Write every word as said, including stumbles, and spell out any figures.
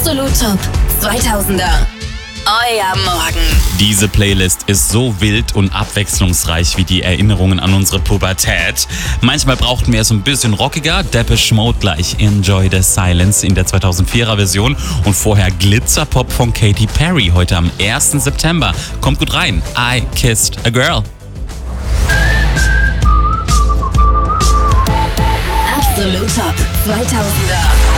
Absolut Top zweitausender. Euer Morgen. Diese Playlist ist so wild und abwechslungsreich wie die Erinnerungen an unsere Pubertät. Manchmal brauchten wir es ein bisschen rockiger. Depeche Mode gleich Enjoy the Silence in der zweitausendvierer Version und vorher Glitzerpop von Katy Perry heute am ersten September. Kommt gut rein. I Kissed a Girl. Absolut Top zweitausender.